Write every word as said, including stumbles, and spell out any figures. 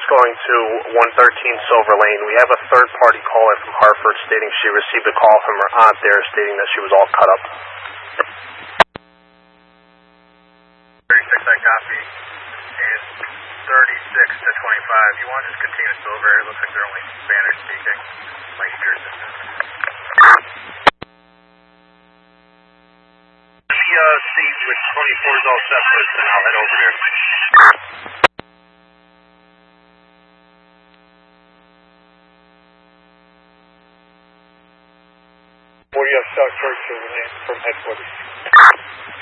going to one thirteen Silver Lane. We have a third-party caller from Hartford stating she received a call from her aunt there stating that she was all cut up. thirty-six, I copy. And thirty-six to twenty-five. You want to just continue silver? It looks like they're only Spanish speaking. My ears. Let me uh, see with twenty-four is all set first, and I'll head over there. forty F South Church from headquarters.